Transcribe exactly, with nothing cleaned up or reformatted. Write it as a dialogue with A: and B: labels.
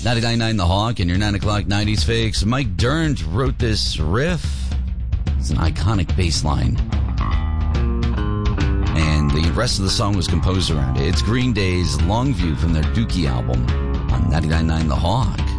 A: ninety-nine point nine The Hawk and your nine o'clock nineties fix. Mike Dirnt wrote this riff. It's an iconic bass line. And the rest of the song was composed around it. It's Green Day's Longview from their Dookie album on ninety-nine point nine The Hawk.